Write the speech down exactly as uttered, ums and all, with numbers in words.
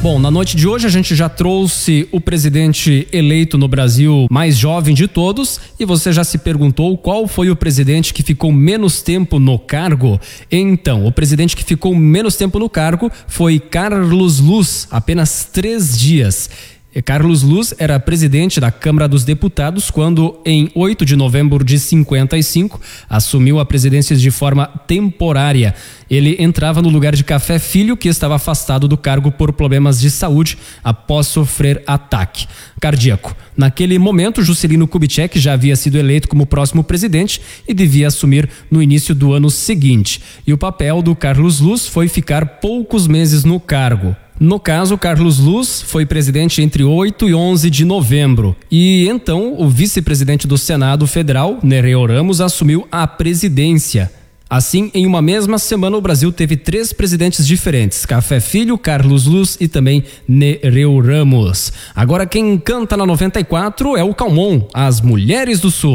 Bom, na noite de hoje a gente já trouxe o presidente eleito no Brasil mais jovem de todos e você já se perguntou qual foi o presidente que ficou menos tempo no cargo? Então, o presidente que ficou menos tempo no cargo foi Carlos Luz, apenas três dias. Carlos Luz era presidente da Câmara dos Deputados quando, em oito de novembro de cinquenta e cinco, assumiu a presidência de forma temporária. Ele entrava no lugar de Café Filho, que estava afastado do cargo por problemas de saúde após sofrer ataque cardíaco. Naquele momento, Juscelino Kubitschek já havia sido eleito como próximo presidente e devia assumir no início do ano seguinte. E o papel do Carlos Luz foi ficar poucos meses no cargo. No caso, Carlos Luz foi presidente entre oito e onze de novembro. E então o vice-presidente do Senado Federal, Nereu Ramos, assumiu a presidência. Assim, em uma mesma semana, o Brasil teve três presidentes diferentes: Café Filho, Carlos Luz e também Nereu Ramos. Agora quem canta na noventa e quatro é o Calmon, As Mulheres do Sul.